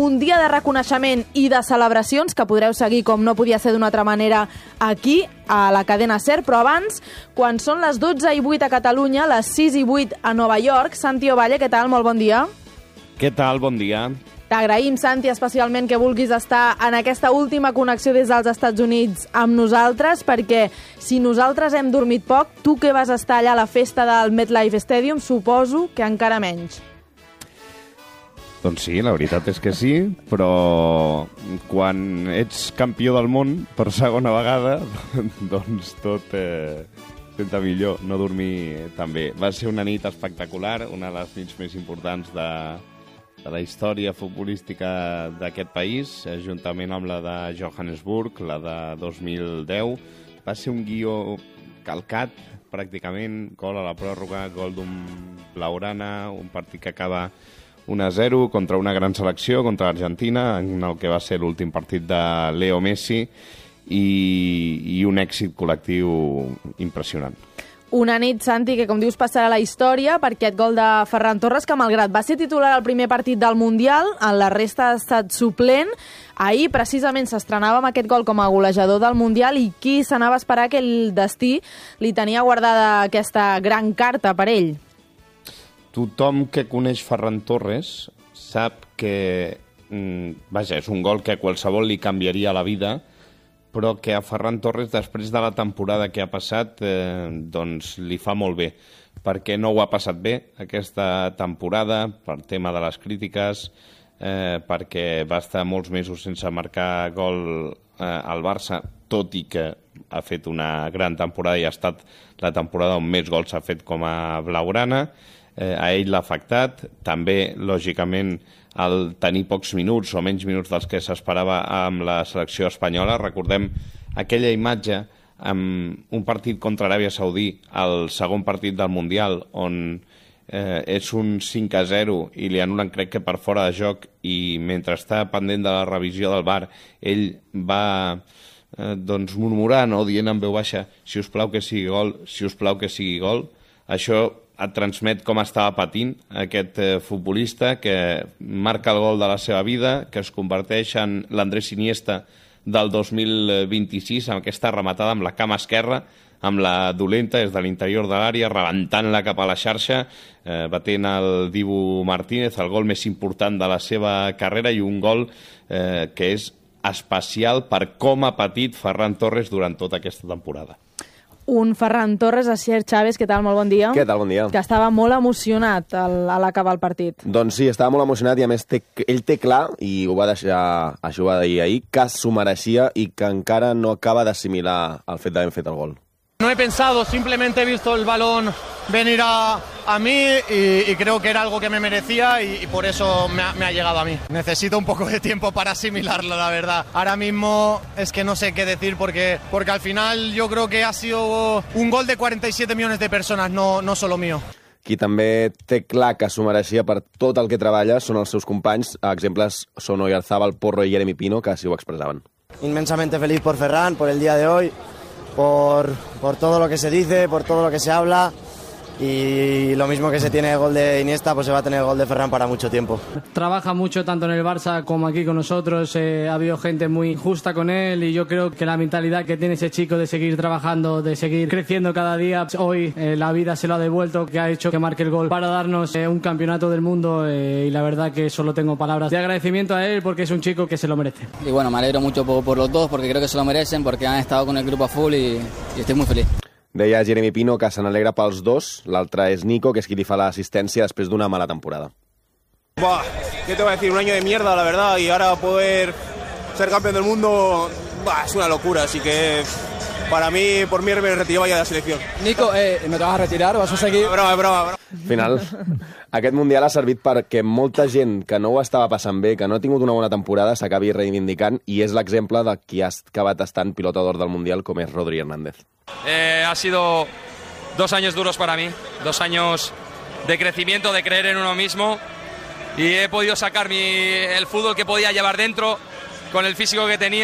un dia de reconeixement i de celebracions que podreu seguir, com no podia ser d'una altra manera, aquí, a la cadena SER, però abans, quan són les 12:08 a Catalunya, les 6:08 a Nova York, Santi Ovalle, què tal? Molt bon dia. Què tal? Bon dia. T'agraïm, Santi, especialment que vulguis estar en aquesta última connexió des dels Estats Units amb nosaltres, perquè si nosaltres hem dormit poc, tu que vas estar allà a la festa del MetLife Stadium, suposo que encara menys. Doncs sí, la veritat és que sí, però quan ets campió del món per segona vegada, doncs tot senta millor no dormir tan bé. Va ser una nit espectacular, una de les nits més importants de la història futbolística d'aquest país, juntament amb la de Johannesburg, la de 2010. Va ser un guió calcat, pràcticament, gol a la pròrroga, gol d'un blaugrana, un partit que acaba 1-0 contra una gran selecció, contra l'Argentina, en el que va ser l'últim partit de Leo Messi, i un èxit col·lectiu impressionant. Una nit, Santi, que com dius passarà a la història per aquest gol de Ferran Torres, que malgrat va ser titular al primer partit del Mundial, en la resta ha estat suplent. Ahir precisament s'estrenava amb aquest gol com a golejador del Mundial i qui s'anava a esperar que el destí li tenia guardada aquesta gran carta per ell? Tothom que coneix Ferran Torres sap que és un gol que a qualsevol li canviaria la vida, però que a Ferran Torres, després de la temporada que ha passat, doncs li fa molt bé, perquè no ho ha passat bé aquesta temporada, per tema de les crítiques, perquè va estar molts mesos sense marcar gol al Barça, tot i que ha fet una gran temporada i ha estat la temporada on més gols ha fet com a blaugrana. A ell l'ha afectat, també, lògicament, el tenir pocs minuts o menys minuts dels que s'esperava amb la selecció espanyola. Recordem aquella imatge amb un partit contra Aràbia Saudí, el segon partit del Mundial, on és un 5-0 i li anulen, crec que per fora de joc, i mentre està pendent de la revisió del VAR, ell va murmurant o dient en veu baixa: si us plau que sigui gol, si us plau que sigui gol. Això et transmet com estava patint aquest futbolista que marca el gol de la seva vida, que es converteix en l'Andrés Iniesta del 2026, amb aquesta rematada amb la cama esquerra, amb la dolenta des de l'interior de l'àrea, rebentant-la cap a la xarxa, batent el Dibu Martínez, el gol més important de la seva carrera, i un gol que és especial per com ha patit Ferran Torres durant tota aquesta temporada. Un Ferran Torres, Asier Chávez, què tal? Molt bon dia. Què tal? Bon dia. Que estava molt emocionat a l'acabar el partit. Doncs sí, estava molt emocionat i a més ell té clar, i ho va deixar, això ho va dir ahir, que s'ho mereixia i que encara no acaba d'assimilar el fet d'haver fet el gol. No he pensado, simplemente he visto el balón venir a mí y creo que era algo que me merecía y por eso me ha llegado a mí. Necesito un poco de tiempo para asimilarlo, la verdad. Ahora mismo es que no sé qué decir porque al final yo creo que ha sido un gol de 47 millones de personas, no solo mío. Qui també té clar que s'ho mereixia per tot el que treballa són els seus companys. Exemples són Oyarzabal, Porro i Jeremy Pino, que així ho expressaven. Inmensamente feliz por Ferran, por el día de hoy, por todo lo que se dice, por todo lo que se habla, y lo mismo que se tiene el gol de Iniesta, pues se va a tener el gol de Ferran para mucho tiempo. Trabaja mucho tanto en el Barça como aquí con nosotros, ha habido gente muy justa con él y yo creo que la mentalidad que tiene ese chico de seguir trabajando, de seguir creciendo cada día, hoy la vida se lo ha devuelto, que ha hecho que marque el gol para darnos un campeonato del mundo, y la verdad que solo tengo palabras de agradecimiento a él porque es un chico que se lo merece. Y bueno, me alegro mucho por los dos porque creo que se lo merecen, porque han estado con el grupo a full y estoy muy feliz. Deia Jeremy Pino que se n'alegra pels dos. L'altre és Nico, que és qui li fa l'assistència després d'una mala temporada. Buah, ¿qué te voy a decir? Un año de mierda, la verdad, y ahora poder ser campeón del mundo es una locura, así que para mí, por mí, me retiraba ya de la selección. Nico, ¿me te vas a retirar o vas a seguir? Broma. Al final, aquest Mundial ha servit perquè molta gent que no ho estava passant bé, que no ha tingut una bona temporada, s'acabi reivindicant, i és l'exemple de qui ha acabat estant pilota d'or del Mundial, com és Rodri Hernández. Ha sido 2 años duros para mí, 2 años de crecimiento, de creer en uno mismo, y he podido sacar el fútbol que podía llevar dentro con el físico que tenía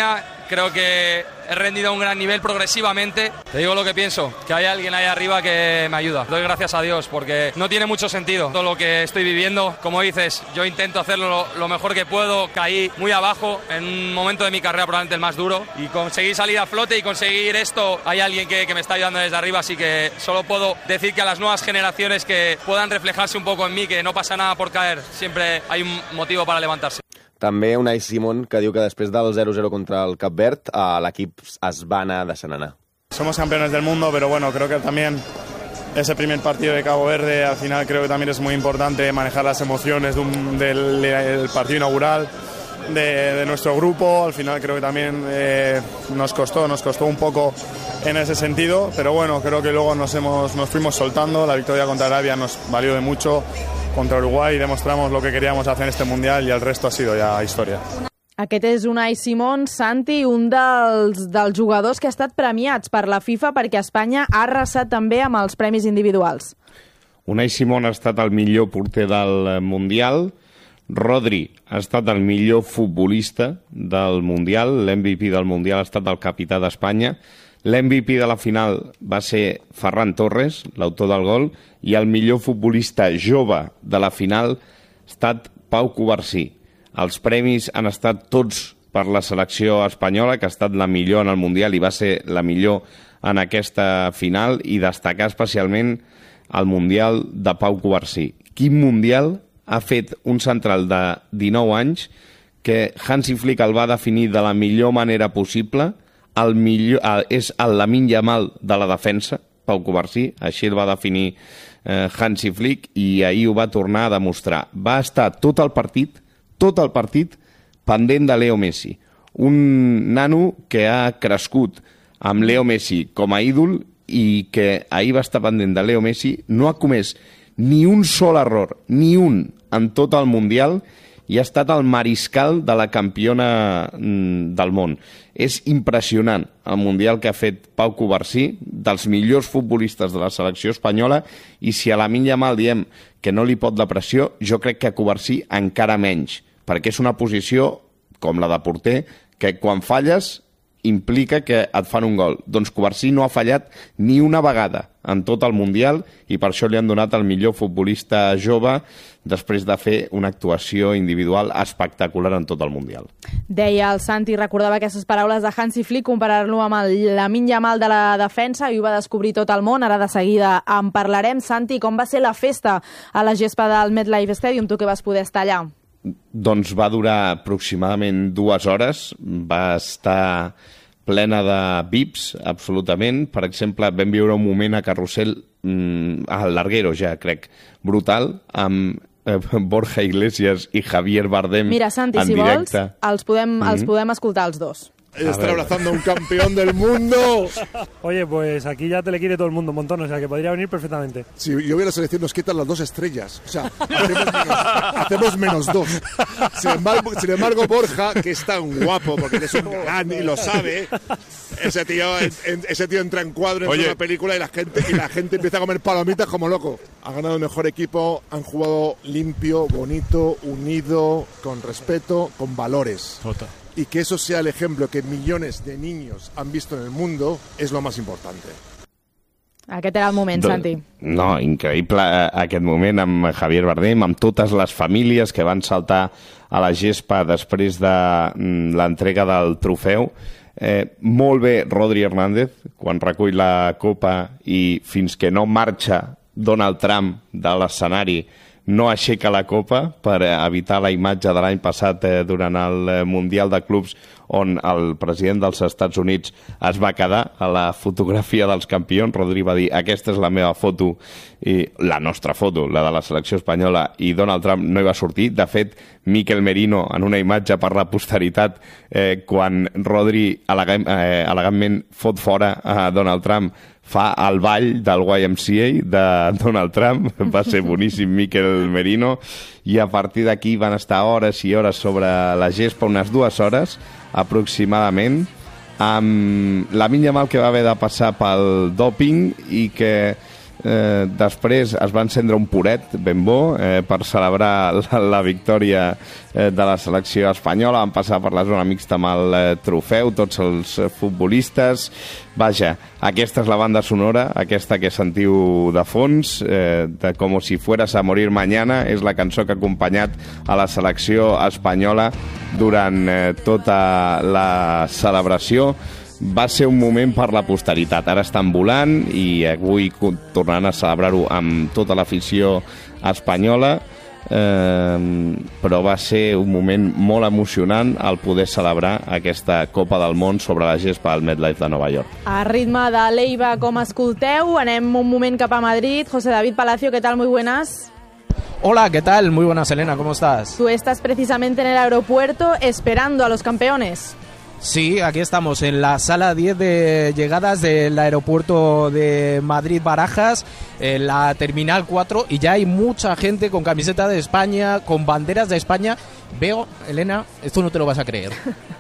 creo que he rendido a un gran nivel progresivamente. Te digo lo que pienso, que hay alguien ahí arriba que me ayuda. Doy gracias a Dios porque no tiene mucho sentido todo lo que estoy viviendo. Como dices, yo intento hacerlo lo mejor que puedo. Caí muy abajo en un momento de mi carrera probablemente el más duro y conseguí salir a flote y conseguir esto. Hay alguien que me está ayudando desde arriba, así que solo puedo decir que a las nuevas generaciones que puedan reflejarse un poco en mí, que no pasa nada por caer, siempre hay un motivo para levantarse. També Unai Simón, que diu que després del 0-0 contra el Cap Verd, l'equip es va anar deixant anar. Somos campeones del mundo, pero bueno, creo que también ese primer partido de Cabo Verde, al final creo que también es muy importante manejar las emociones del partido inaugural de nuestro grupo. Al final creo que también nos costó un poco en ese sentido, pero bueno, creo que luego nos fuimos soltando. La victoria contra Arabia nos valió de mucho. Contra Uruguay demostramos lo que queríamos hacer en este Mundial y el resto ha sido ya historia. Aquest és Unai Simón, Santi, un dels jugadors que ha estat premiats per la FIFA perquè Espanya ha arrasat també amb els premis individuals. Unai Simón ha estat el millor porter del Mundial, Rodri ha estat el millor futbolista del Mundial, l'MVP del Mundial ha estat el capità d'Espanya, l'MVP de la final va ser Ferran Torres, l'autor del gol, i el millor futbolista jove de la final ha estat Pau Covarsí. Els premis han estat tots per la selecció espanyola, que ha estat la millor en el Mundial i va ser la millor en aquesta final, i destacar especialment el Mundial de Pau Covarsí. Quin Mundial ha fet un central de 19 anys que Hansi Flick el va definir de la millor manera possible, és el Lamine Yamal de la defensa, Pau Covarsí, així el va definir Hansi Flick, i ahir ho va tornar a demostrar. Va estar tot el partit pendent de Leo Messi. Un nano que ha crescut amb Leo Messi com a ídol i que ahir va estar pendent de Leo Messi, no ha comès ni un sol error, ni un, en tot el Mundial, i ha estat el mariscal de la campiona del món. És impressionant el Mundial que ha fet Pau Covarsí, dels millors futbolistes de la selecció espanyola, i si a Lamine Yamal diem que no li pot la pressió, jo crec que a Covarsí encara menys, perquè és una posició, com la de porter, que quan falles implica que et fan un gol. Doncs Covarsí no ha fallat ni una vegada en tot el Mundial i per això li han donat el millor futbolista jove després de fer una actuació individual espectacular en tot el Mundial. Deia el Santi, recordava aquestes paraules de Hansi Flick, comparar-lo amb el Lamine Yamal de la defensa, i ho va descobrir tot el món. Ara de seguida en parlarem. Santi, com va ser la festa a la gespa del MetLife Stadium, tu que vas poder estar allà? Doncs va durar aproximadament 2 hores, va estar plena de VIPs, absolutament. Per exemple, vam viure un moment a Carrusel, al Larguero ja, crec, brutal, amb Borja Iglesias i Javier Bardem. Mira, Santi, en si directe. Vols, els podem escoltar els dos. Estar abrazando a un campeón del mundo. Oye, pues aquí ya te le quiere todo el mundo un montón, o sea que podría venir perfectamente. Si yo voy a la selección nos quitan las 2 estrellas, o sea, hacemos -2. Sin embargo, Borja, que es tan guapo, porque es un galán y lo sabe, ese tío entra en cuadro en una película y la gente empieza a comer palomitas como loco. Ha ganado el mejor equipo, han jugado limpio, bonito, unido, con respeto, con valores. Total. Y que eso sea el ejemplo que millones de niños han visto en el mundo es lo más importante. Aquest era el moment, Santi. No, increïble aquest moment amb Javier Bardem, amb totes les famílies que van saltar a la gespa després de l'entrega del trofeu. Molt bé Rodri Hernández, quan recull la copa i fins que no marxa Donald Trump de l'escenari no aixeca la copa per evitar la imatge de l'any passat durant el Mundial de Clubs, on el president dels Estats Units es va quedar a la fotografia dels campions. Rodri va dir, aquesta és la meva foto, i la nostra foto, la de la selecció espanyola, i Donald Trump no hi va sortir. De fet, Mikel Merino, en una imatge per la posteritat, quan Rodri elegantment fot fora a Donald Trump, fa el ball del YMCA de Donald Trump, va ser boníssim Mikel Merino, i a partir d'aquí van estar hores i hores sobre la gespa, unes 2 hores aproximadament, amb Lamine Yamal, que va haver de passar pel dòping i que Després es va encendre un puret ben bo per celebrar la victòria de la selecció espanyola. Van passar per la zona mixta amb el trofeu, tots els futbolistes. Vaja, aquesta és la banda sonora, aquesta que sentiu de fons, de Como si fueras a morir mañana, és la cançó que ha acompanyat a la selecció espanyola durant tota la celebració. Va ser un moment per la posteritat. Ara estan volant i avui tornaran a celebrar-ho amb tota l'afició espanyola, però va ser un moment molt emocionant el poder celebrar aquesta Copa del Món sobre la gespa del MetLife de Nova York. A ritme de l'Eiva, com escolteu, anem un moment cap a Madrid. José David Palacio, ¿qué tal? Muy buenas. Hola, ¿qué tal? Muy buenas, Elena, ¿cómo estás? Tú estás precisamente en el aeropuerto esperando a los campeones. Sí, aquí estamos en la sala 10 de llegadas del aeropuerto de Madrid-Barajas, en la terminal 4, y ya hay mucha gente con camiseta de España, con banderas de España. Veo, Elena, esto no te lo vas a creer.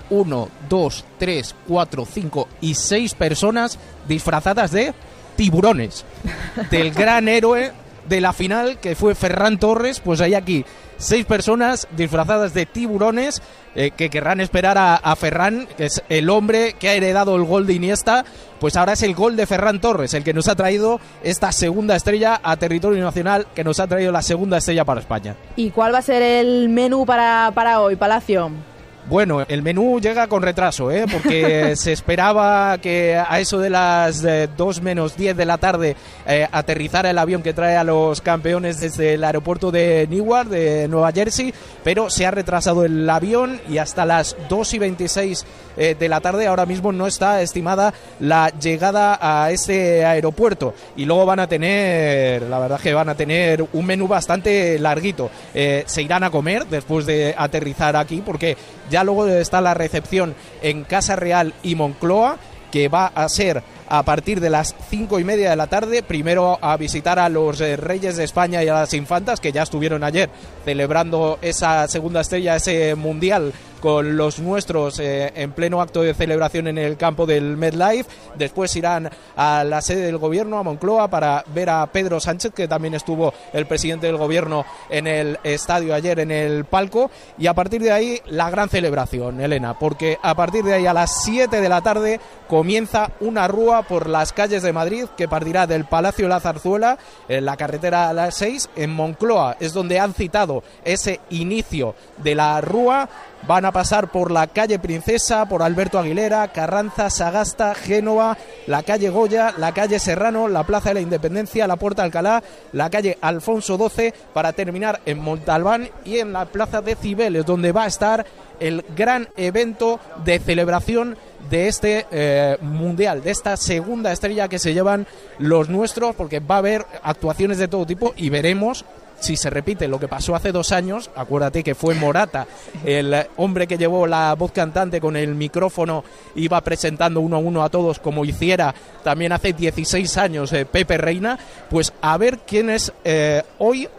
1, 2, 3, 4, 5 y 6 personas disfrazadas de tiburones. Del gran héroe de la final, que fue Ferran Torres. Pues hay aquí 6 personas disfrazadas de tiburones que querrán esperar a Ferran, que es el hombre que ha heredado el gol de Iniesta. Pues ahora es el gol de Ferran Torres el que nos ha traído esta segunda estrella a territorio nacional, que nos ha traído la segunda estrella para España. ¿Y cuál va a ser el menú para hoy, Palacio? Bueno, el menú llega con retraso, porque se esperaba que a eso de las 2 menos 10 de la tarde aterrizara el avión que trae a los campeones desde el aeropuerto de Newark, de Nueva Jersey, pero se ha retrasado el avión y hasta las 2:26 de la tarde ahora mismo no está estimada la llegada a este aeropuerto. Y luego van a tener, la verdad que van a tener un menú bastante larguito. Se irán a comer después de aterrizar aquí, porque ya luego está la recepción en Casa Real y Moncloa, que va a ser a partir de las 5:30 de la tarde. Primero a visitar a los Reyes de España y a las Infantas, que ya estuvieron ayer celebrando esa segunda estrella, ese mundial con los nuestros en pleno acto de celebración en el campo del MetLife. Después irán a la sede del gobierno, a Moncloa, para ver a Pedro Sánchez, que también estuvo el presidente del gobierno en el estadio ayer, en el palco. Y a partir de ahí la gran celebración, Elena, porque a partir de ahí a las 7 de la tarde comienza una rúa por las calles de Madrid que partirá del Palacio de la Zarzuela, en la carretera a las 6. En Moncloa es donde han citado ese inicio de la rúa. Van a pasar por la calle Princesa, por Alberto Aguilera, Carranza, Sagasta, Génova, la calle Goya, la calle Serrano, la Plaza de la Independencia, la Puerta Alcalá, la calle Alfonso XII, para terminar en Montalbán y en la Plaza de Cibeles, donde va a estar el gran evento de celebración de este mundial, de esta segunda estrella que se llevan los nuestros, porque va a haber actuaciones de todo tipo y veremos si se repite lo que pasó hace 2 años. Acuérdate que fue Morata el hombre que llevó la voz cantante con el micrófono, iba presentando uno a uno a todos, como hiciera también hace 16 años Pepe Reina. Pues a ver quién es hoy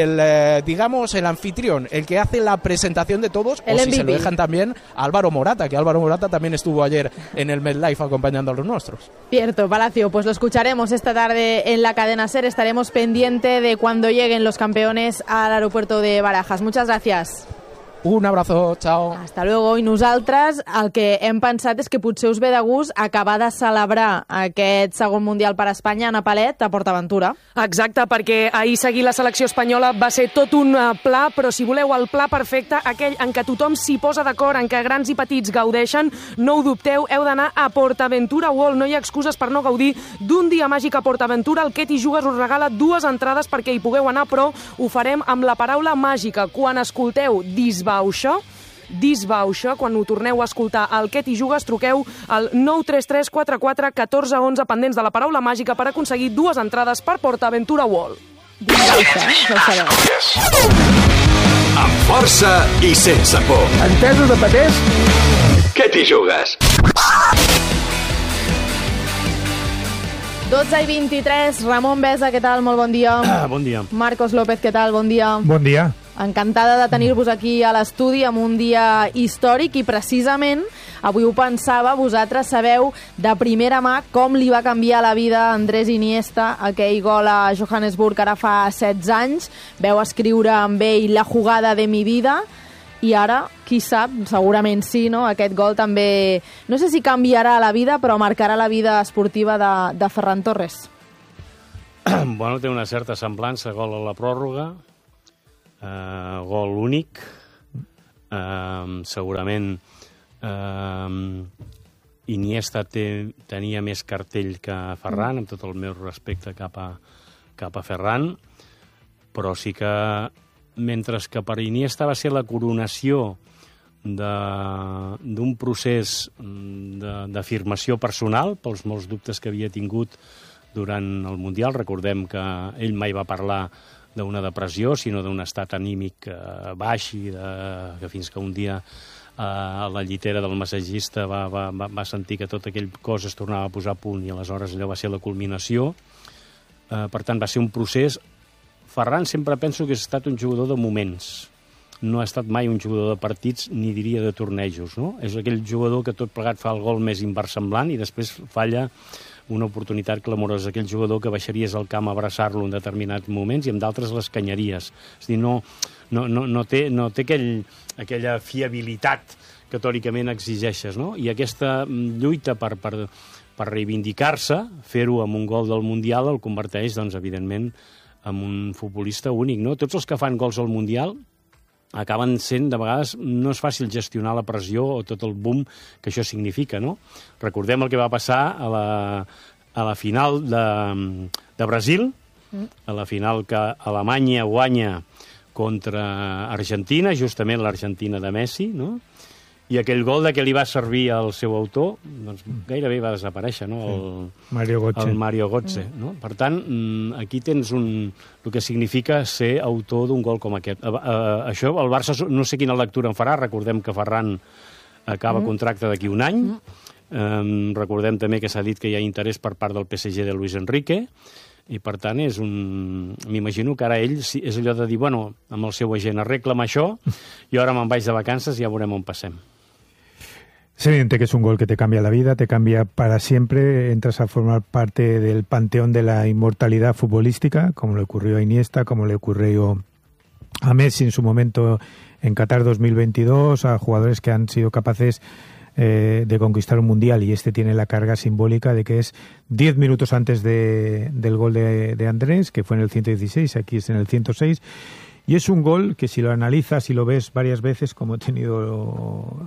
digamos el anfitrión, el que hace la presentación de todos, el o si MVP. Se lo dejan también a Álvaro Morata, que Álvaro Morata también estuvo ayer en el MetLife acompañando a los nuestros. Cierto, Palacio, pues lo escucharemos esta tarde en la cadena SER. Estaremos pendiente de cuando lleguen los campeones al aeropuerto de Barajas. Muchas gracias. Un abrazo, chao. Hasta luego. I nosaltres el que hem pensat és que potser us ve de gust acabar de celebrar aquest segon Mundial per a Espanya a Napalet, a PortAventura. Exacte, perquè ahir seguir la selecció espanyola va ser tot un pla, però si voleu el pla perfecte, aquell en què tothom s'hi posa d'acord, en què grans i petits gaudeixen, no ho dubteu, heu d'anar a PortAventura World. No hi ha excuses per no gaudir d'un dia màgic a PortAventura. El Què t'hi jugues us regala 2 entrades perquè hi pugueu anar, però ho farem amb la paraula màgica. Quan escolteu Disbauxa, quan ho torneu a escoltar al Què t'hi jugues, truqueu al 933 44 14 11 pendents de la paraula màgica per aconseguir 2 entrades per PortAventura World. Amb força i sense por. Entesos de paters? Què t'hi jugues? 12:23, Ramon Besa, què tal? Molt bon dia. Bon dia. Marcos López, què tal? Bon dia. Bon dia. Encantada de tenir-vos aquí a l'estudi amb un dia històric i precisament avui ho pensava, vosaltres sabeu de primera mà com li va canviar la vida a Andrés Iniesta aquell gol a Johannesburg ara fa 16 anys. Veu escriure amb ell la jugada de mi vida i ara, qui sap, segurament sí, no? Aquest gol també, no sé si canviarà la vida, però marcarà la vida esportiva de Ferran Torres. Bueno, té una certa semblança, gol a la pròrroga, gol únic, segurament Iniesta tenia més cartell que Ferran, amb tot el meu respecte cap a Ferran, però sí que, mentre que per Iniesta va ser la coronació d'un procés d'afirmació personal, pels molts dubtes que havia tingut durant el Mundial. Recordem que ell mai va parlar d'una depressió, sinó d'un estat anímic baix, i que fins que un dia a la llitera del massatgista va sentir que tot aquell cos es tornava a posar a punt, i aleshores allò va ser la culminació. Per tant, va ser un procés. Ferran sempre penso que ha estat un jugador de moments. No ha estat mai un jugador de partits, ni diria de tornejos, no? És aquell jugador que tot plegat fa el gol més inversemblant i després falla una oportunitat clamorosa. Aquell jugador que baixaries al camp a abraçar-lo en determinats moments i en d'altres l'escanyaries. És a dir, no té aquella fiabilitat que teòricament exigeixes, no? I aquesta lluita per reivindicar-se, fer-ho amb un gol del Mundial, el converteix, doncs, evidentment, en un futbolista únic, no? Tots els que fan gols al Mundial acaben sent, de vegades, no és fàcil gestionar la pressió o tot el boom que això significa, no? Recordem el que va passar a la final de Brasil, a la final que Alemanya guanya contra Argentina, justament l'Argentina de Messi, no? I aquell gol de què li va servir al seu autor, doncs gairebé va desaparèixer, no? El Mario Götze, no? Per tant, aquí tens el que significa ser autor d'un gol com aquest. Això, el Barça, no sé quina lectura en farà. Recordem que Ferran acaba contracte d'aquí un any. Recordem també que s'ha dit que hi ha interès per part del PSG de Luis Enrique, i per tant m'imagino que ara ell és allò de dir, bueno, amb el seu agent arregla'm això, i ara me'n vaig de vacances i ja veurem on passem. Es evidente que es un gol que te cambia la vida, te cambia para siempre, entras a formar parte del panteón de la inmortalidad futbolística, como le ocurrió a Iniesta, como le ocurrió a Messi en su momento en Qatar 2022, a jugadores que han sido capaces de conquistar un mundial, y este tiene la carga simbólica de que es 10 minutos antes del gol de Andrés, que fue en el 116, aquí es en el 106, y es un gol que, si lo analizas y lo ves varias veces, como he tenido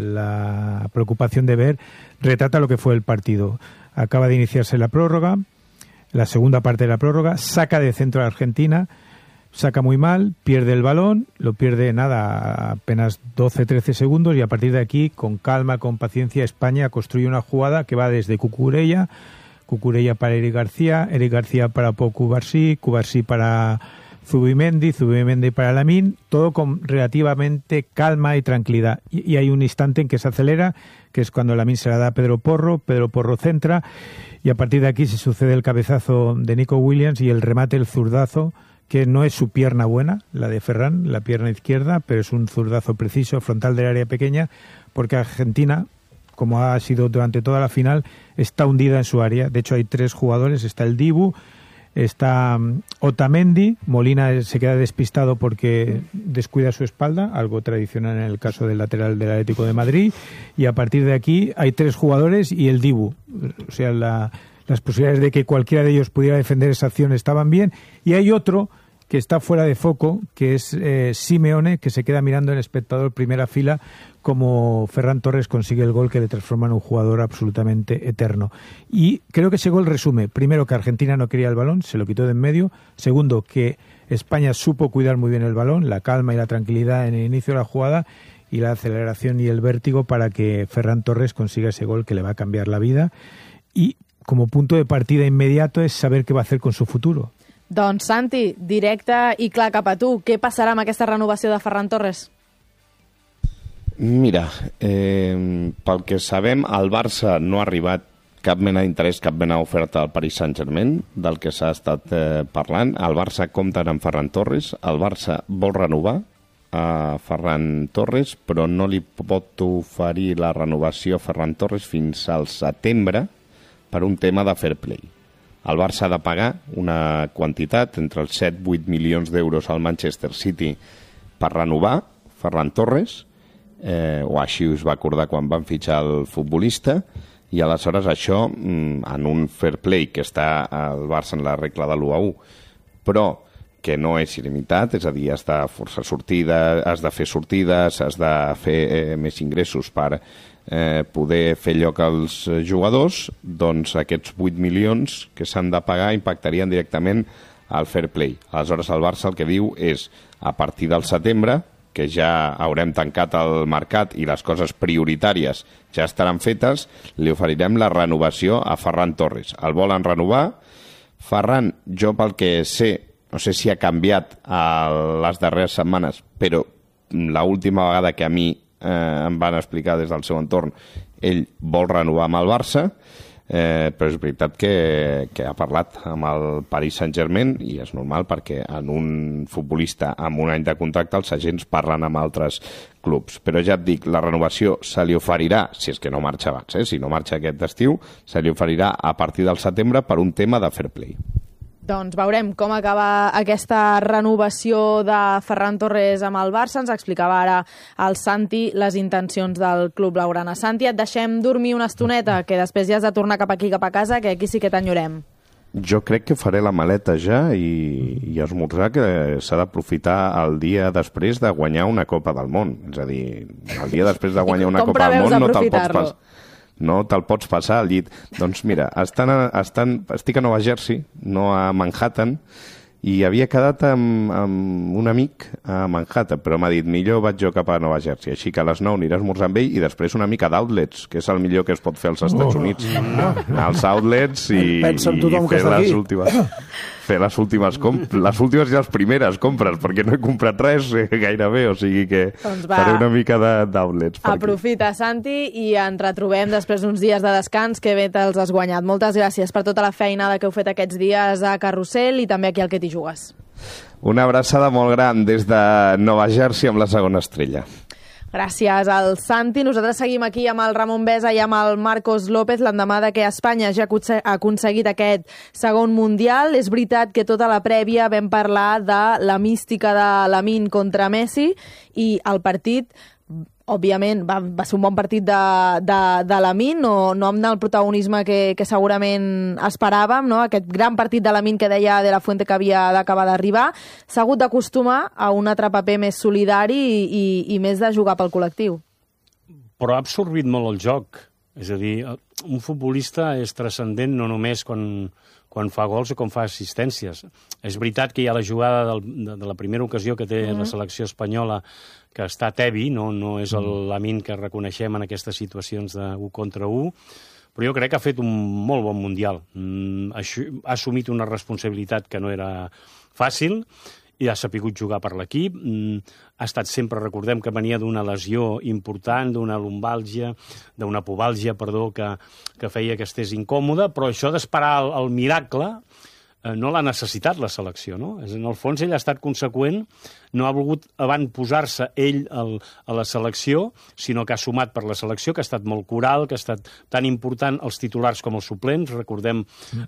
la preocupación de ver, retrata lo que fue el partido. Acaba de iniciarse la prórroga, la segunda parte de la prórroga, saca de centro a Argentina, saca muy mal, pierde el balón, lo pierde apenas 12-13 segundos, y a partir de aquí, con calma, con paciencia, España construye una jugada que va desde Cucurella para Eric García para Pau Cubarsí para Zubimendi para Lamine, todo con relativamente calma y tranquilidad. Y hay un instante en que se acelera, que es cuando Lamine se la da a Pedro Porro centra, y a partir de aquí se sucede el cabezazo de Nico Williams y el remate, el zurdazo, que no es su pierna buena, la de Ferran, la pierna izquierda, pero es un zurdazo preciso, frontal del área pequeña, porque Argentina, como ha sido durante toda la final, está hundida en su área. De hecho, hay 3 jugadores, está el Dibu, está Otamendi, Molina se queda despistado porque descuida su espalda, algo tradicional en el caso del lateral del Atlético de Madrid, y a partir de aquí hay 3 jugadores y el Dibu. O sea, las posibilidades de que cualquiera de ellos pudiera defender esa acción estaban bien, y hay otro que está fuera de foco, que es Simeone, que se queda mirando en espectador primera fila como Ferran Torres consigue el gol que le transforma en un jugador absolutamente eterno. Y creo que ese gol resume, primero, que Argentina no quería el balón, se lo quitó de en medio; segundo, que España supo cuidar muy bien el balón, la calma y la tranquilidad en el inicio de la jugada, y la aceleración y el vértigo para que Ferran Torres consiga ese gol que le va a cambiar la vida. Y como punto de partida inmediato es saber qué va a hacer con su futuro. Doncs, Santi, directe i clar cap a tu. Què passarà amb aquesta renovació de Ferran Torres? Mira, pel que sabem, al Barça no ha arribat cap mena d'interès, cap mena d'oferta al Paris Saint-Germain, del que s'ha estat parlant. El Barça compta amb Ferran Torres, el Barça vol renovar, a Ferran Torres, però no li pot oferir la renovació a Ferran Torres fins al setembre per un tema de fair play. El Barça ha de pagar una quantitat entre els 7-8 milions d'euros al Manchester City per renovar Ferran Torres, o així us va acordar quan van fitxar el futbolista, i aleshores això, en un fair play que està al Barça en la regla de l'1-1, però que no és il·limitat, és a dir, has de forçar sortides, has de fer sortides, has de fer més ingressos per poder fer lloc als jugadors, doncs aquests 8 milions que s'han de pagar impactarien directament al fair play. Aleshores el Barça el que diu és, a partir del setembre, que ja haurem tancat el mercat i les coses prioritàries ja estaran fetes, li oferirem la renovació a Ferran Torres. El volen renovar. Ferran, jo pel que sé, no sé si ha canviat a les darreres setmanes, però l'última vegada que a mi em van explicar des del seu entorn, ell vol renovar amb el Barça, però és veritat que ha parlat amb el Paris Saint-Germain i és normal perquè en un futbolista amb un any de contracte els agents parlen amb altres clubs. Però ja et dic, la renovació se li oferirà, si és que no marxa abans, si no marxa aquest estiu, se li oferirà a partir del setembre per un tema de fair play. Doncs veurem com acaba aquesta renovació de Ferran Torres amb el Barça. Ens explicava ara el Santi les intencions del club blaugrana. Santi, et deixem dormir una estoneta, que després ja has de tornar cap aquí, cap a casa, que aquí sí que t'enyorem. Jo crec que faré la maleta ja i esmorzar, que s'ha d'aprofitar el dia després de guanyar una Copa del Món. És a dir, el dia després de guanyar una Copa del Món no te'l pots passar. No te'l pots passar al llit. Doncs mira, estic a Nova Jersey, no a Manhattan, i havia quedat amb un amic a Manhattan, però m'ha dit, millor vaig jo cap a Nova Jersey, així que a les 9 aniré a esmorzar amb ell i després una mica d'outlets, que és el millor que es pot fer als Estats Units. Anar als outlets i fer les últimes i les primeres compres, perquè no he comprat res gairebé, o sigui que faré una mica d'outlets. Aprofita, Santi, i ens retrobem després d'uns dies de descans, que bé te'ls has guanyat. Moltes gràcies per tota la feinada que heu fet aquests dies a Carrusel i també aquí al Que t'hi jugues. Una abraçada molt gran des de Nova Jersey amb la segona estrella. Gràcies al Santi. Nosaltres seguim aquí amb el Ramon Besa i amb el Marcos López l'endemà de que Espanya ja ha aconseguit aquest segon Mundial. És veritat que tota la prèvia vam parlar de la mística de Lamine contra Messi i el partit, òbviament, va ser un bon partit de Lamine, no amb el protagonisme que segurament esperàvem, no? Aquest gran partit de Lamine que deia De La Fuente que havia d'acabar d'arribar. S'ha hagut d'acostumar a un altre paper més solidari i més de jugar pel col·lectiu. Però ha absorbit molt el joc. És a dir, un futbolista és transcendent no només quan fa gols o quan fa assistències. És veritat que hi ha la jugada de la primera ocasió que té la selecció espanyola, que està tebi, no és el Lamine que reconeixem en aquestes situacions de 1 contra 1, però jo crec que ha fet un molt bon Mundial. Ha assumit una responsabilitat que no era fàcil i ha sapigut jugar per l'equip. Ha estat sempre, recordem que venia d'una lesió important, d'una lumbàlgia, d'una pubàlgia, perdó, que feia que estés incòmode, però això d'esperar el miracle no l'ha necessitat la selecció, no? En el fons ell ha estat conseqüent, no ha volgut posar-se ell a la selecció, sinó que ha sumat per la selecció, que ha estat molt coral, que ha estat tan important els titulars com els suplents. Recordem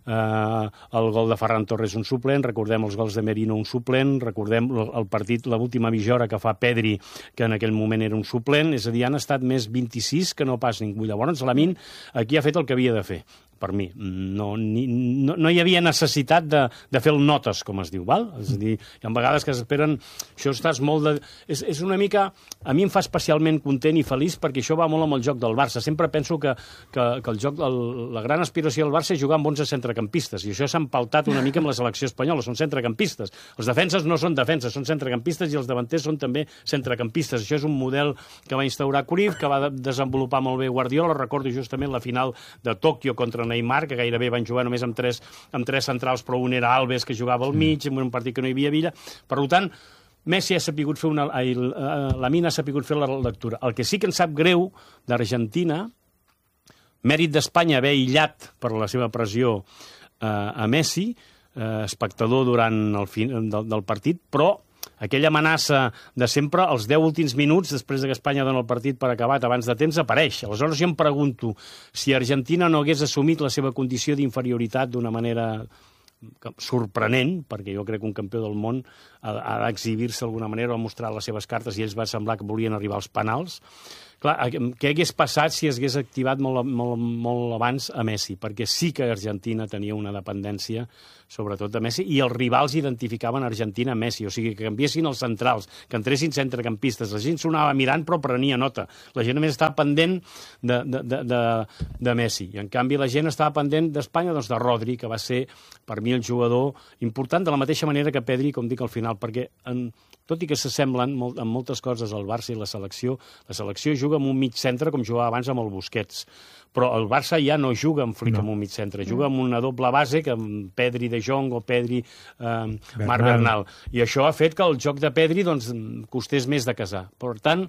el gol de Ferran Torres, un suplent, recordem els gols de Merino, un suplent, recordem el partit, l'última mitja hora que fa Pedri, que en aquell moment era un suplent, és a dir, han estat més 26 que no pas ningú. Llavors, Lamine aquí ha fet el que havia de fer, per mi. No hi havia necessitat de fer el notes, com es diu, val? És a dir, hi ha vegades que s'esperen... Això estàs molt de... És una mica... A mi em fa especialment content i feliç perquè això va molt amb el joc del Barça. Sempre penso que el joc... La gran aspiració del Barça és jugar amb 11 centrecampistes i això s'ha empaltat una mica amb la selecció espanyola. Són centrecampistes. Els defenses no són defenses, són centrecampistes i els davanters són també centrecampistes. Això és un model que va instaurar Cruyff, que va desenvolupar molt bé Guardiola. Recordo justament la final de Tòquio contra Neymar, que gairebé van jugar només amb tres centrals, però un era Alves, que jugava al mig, en un partit que no hi havia Villa. Per tant, Messi ha sapigut fer Lamine ha sapigut fer la lectura. El que sí que ens sap greu d'Argentina, mèrit d'Espanya haver aïllat per la seva pressió a Messi, espectador durant el del partit, però aquella amenaça de sempre, els 10 últims minuts, després que Espanya dona el partit per acabat abans de temps, apareix. Aleshores jo em pregunto si Argentina no hagués assumit la seva condició d'inferioritat d'una manera sorprenent, perquè jo crec que un campió del món ha d'exhibir-se d'alguna manera, ha mostrat les seves cartes i ells va semblar que volien arribar als penals. Clar, què hagués passat si es hagués activat molt abans a Messi? Perquè sí que Argentina tenia una dependència, sobretot de Messi, i els rivals identificaven Argentina a Messi, o sigui, que canviessin els centrals, que entressin centrecampistes, la gent s'ho anava mirant però prenia nota, la gent només estava pendent de Messi, i en canvi la gent estava pendent d'Espanya, doncs de Rodri, que va ser per mi el jugador important, de la mateixa manera que Pedri, com dic al final, perquè tot i que s'assemblen en moltes coses al Barça i la selecció juga amb un mig centre com jugava abans amb el Busquets. Però el Barça ja no juga amb Flick amb un mig centre, juga amb una doble base que amb Pedri de Jong o Pedri Marc Bernal. I això ha fet que el joc de Pedri doncs, costés més de casar. Per tant,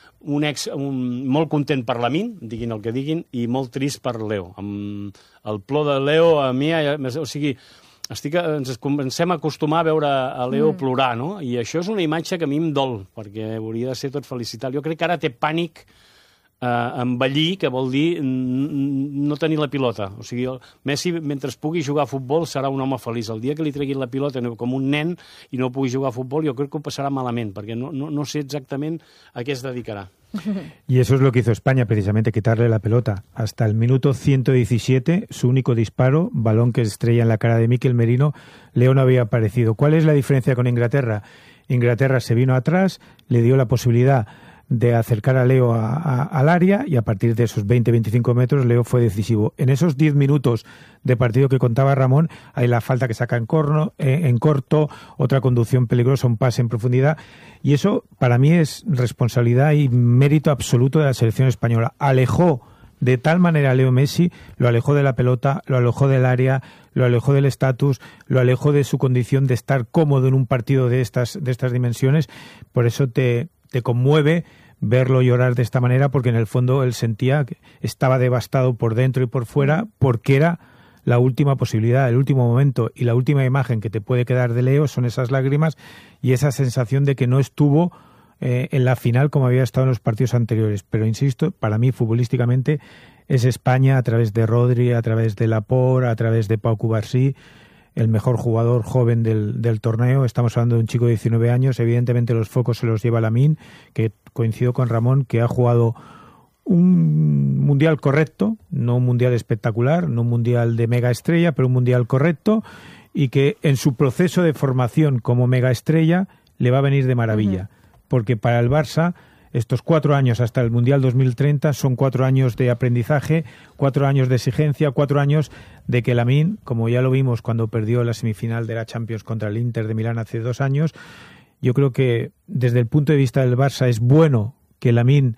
molt content per Lamine, diguin el que diguin, i molt trist per Leo. El plor de Leo a mi, o sigui, ens comencem a acostumar a veure a Leo plorar, no? I això és una imatge que a mi em dol, perquè hauria de ser tot felicitat. Jo crec que ara té pànic envellir, que vol dir no tenir la pilota. O sigui, Messi, mentre pugui jugar a futbol, serà un home feliç. El dia que li treguin la pilota com un nen i no pugui jugar a futbol, jo crec que ho passarà malament, perquè no sé exactament a què es dedicarà. Y eso es lo que hizo España, precisamente, quitarle la pelota. Hasta el minuto 117, su único disparo, balón que estrella en la cara de Mikel Merino, Leo no había aparecido. ¿Cuál es la diferencia con Inglaterra? Inglaterra se vino atrás, le dio la posibilidad de acercar a Leo al área y a partir de esos 20-25 metros Leo fue decisivo. En esos 10 minutos de partido que contaba Ramón, hay la falta que saca en corto, otra conducción peligrosa, un pase en profundidad, y eso para mí es responsabilidad y mérito absoluto de la selección española. Alejó de tal manera a Leo Messi, lo alejó de la pelota, lo alejó del área, lo alejó del estatus, lo alejó de su condición de estar cómodo en un partido de estas dimensiones. Por eso te conmueve verlo llorar de esta manera, porque en el fondo él sentía que estaba devastado por dentro y por fuera, porque era la última posibilidad, el último momento, y la última imagen que te puede quedar de Leo son esas lágrimas y esa sensación de que no estuvo en la final como había estado en los partidos anteriores. Pero insisto, para mí futbolísticamente es España, a través de Rodri, a través de Laporte, a través de Pau Cubarsí, el mejor jugador joven del torneo. Estamos hablando de un chico de 19 años. Evidentemente los focos se los lleva Lamine, que coincido con Ramón, que ha jugado un mundial correcto, no un mundial espectacular, no un mundial de mega estrella, pero un mundial correcto, y que en su proceso de formación como mega estrella le va a venir de maravilla. Porque para el Barça estos 4 años hasta el Mundial 2030 son 4 años de aprendizaje, 4 años de exigencia, 4 años de que Lamine, como ya lo vimos cuando perdió la semifinal de la Champions contra el Inter de Milán hace 2 años, yo creo que desde el punto de vista del Barça es bueno que Lamine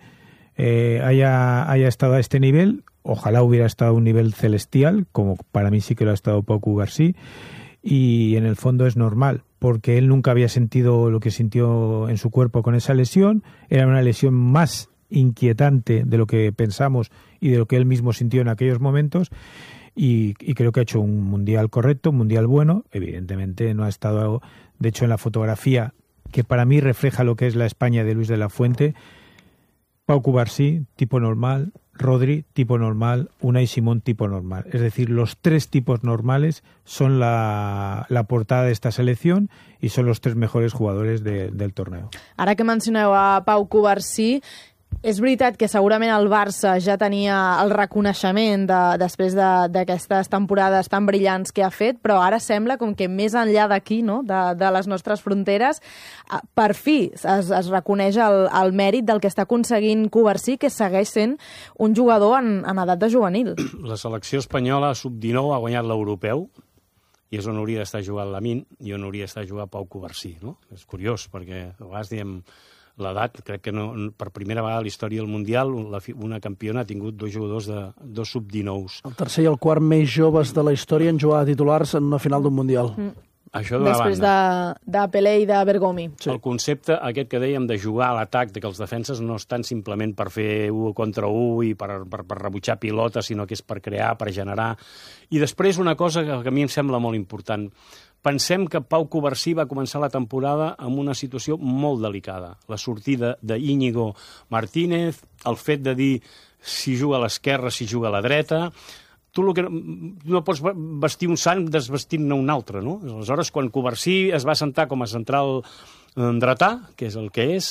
haya estado a este nivel. Ojalá hubiera estado a un nivel celestial, como para mí sí que lo ha estado Pau Cubarsí, y en el fondo es normal, porque él nunca había sentido lo que sintió en su cuerpo con esa lesión. Era una lesión más inquietante de lo que pensamos y de lo que él mismo sintió en aquellos momentos, y creo que ha hecho un mundial correcto, un mundial bueno. Evidentemente no ha estado, de hecho en la fotografía que para mí refleja lo que es la España de Luis de la Fuente, Pau Cubarsí, tipo normal, Rodri, tipo normal, Unai Simón, tipo normal. Es decir, los 3 tipos normales son la portada de esta selección y son los 3 mejores jugadores del torneo. Ara que mencioneu a Pau Cubarsí, és veritat que segurament el Barça ja tenia el reconeixement després d'aquestes temporades tan brillants que ha fet, però ara sembla com que més enllà d'aquí, no? de les nostres fronteres, per fi es reconeix el mèrit del que està aconseguint Cubarsí, que segueix sent un jugador en edat de juvenil. La selecció espanyola sub-19 ha guanyat l'europeu, i és on hauria d'estar jugant Lamine i on hauria d'estar jugant Pau Cubarsí, no? És curiós, perquè a vegades diem l'edat, crec que no, per primera vegada a la història del Mundial una campiona ha tingut 2 jugadors de 2 sub-19. El tercer i el quart més joves de la història en jugar a titulars en una final d'un Mundial. Això d'una després banda. de Pelé i de Bergomi. Sí. El concepte aquest que dèiem de jugar a l'atac, de que els defenses no estan simplement per fer 1 contra 1 i per rebutjar pilotes, sinó que és per crear, per generar. I després una cosa que a mi em sembla molt important. Pensem que Pau Covarsí va començar la temporada amb una situació molt delicada. La sortida d'Íñigo Martínez, el fet de dir si juga a l'esquerra, si juga a la dreta. Tu no pots vestir un sant desvestint-ne un altre, no? Aleshores, quan Covarsí es va sentar com a central dretà, que és el que és,